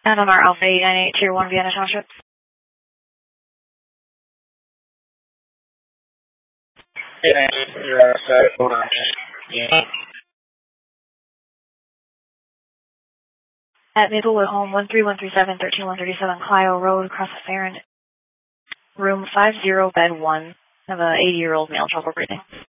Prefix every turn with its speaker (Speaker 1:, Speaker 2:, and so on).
Speaker 1: And on our Alpha 898 Tier 1 Vienna Township.
Speaker 2: Hold on.
Speaker 1: At Maplewood Home, 13137, 13137 Clio Road, across the Farron. Room 50, bed 1. Have a 80-year-old male trouble breathing.